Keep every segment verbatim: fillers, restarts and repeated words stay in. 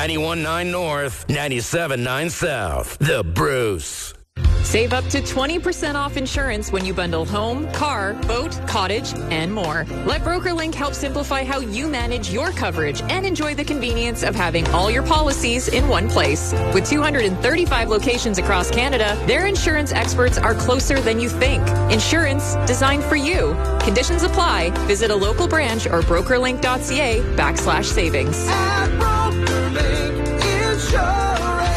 ninety-one point nine North, ninety-seven point nine South. The Bruce. Save up to twenty percent off insurance when you bundle home, car, boat, cottage, and more. Let BrokerLink help simplify how you manage your coverage and enjoy the convenience of having all your policies in one place. With two hundred thirty-five locations across Canada, their insurance experts are closer than you think. Insurance designed for you. Conditions apply. Visit a local branch or brokerlink.ca backslash savings. At BrokerLink Insurance.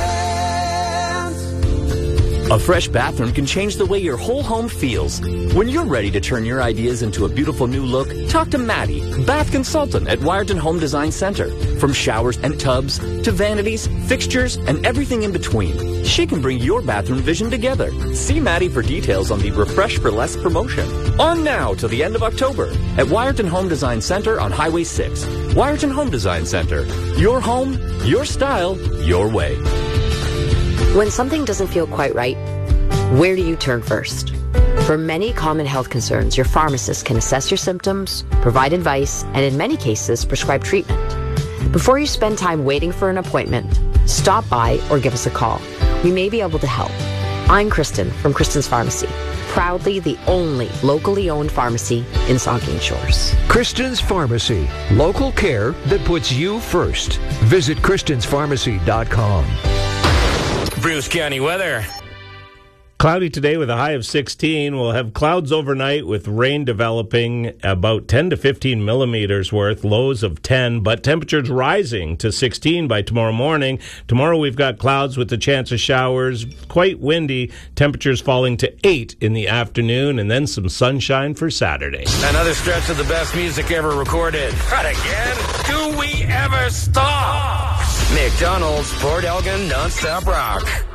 A fresh bathroom can change the way your whole home feels. When you're ready to turn your ideas into a beautiful new look, talk to Maddie, bath consultant at Wiarton Home Design Center. From showers and tubs to vanities, fixtures, and everything in between, she can bring your bathroom vision together. See Maddie for details on the Refresh for Less promotion. On now till the end of October at Wiarton Home Design Center on Highway six. Wiarton Home Design Center. Your home, your style, your way. When something doesn't feel quite right, where do you turn first? For many common health concerns, your pharmacist can assess your symptoms, provide advice, and in many cases, prescribe treatment. Before you spend time waiting for an appointment, stop by or give us a call. We may be able to help. I'm Kristen from Kristen's Pharmacy, proudly the only locally owned pharmacy in Saugeen Shores. Kristen's Pharmacy, local care that puts you first. Visit kristens pharmacy dot com. Bruce County weather. Cloudy today with a high of sixteen. We'll have clouds overnight with rain developing about ten to fifteen millimeters worth, lows of ten, but temperatures rising to sixteen by tomorrow morning. Tomorrow we've got clouds with a chance of showers, quite windy, temperatures falling to eight in the afternoon, and then some sunshine for Saturday. Another stretch of the best music ever recorded. Not again. Do we ever stop? McDonald's, Port Elgin, nonstop rock.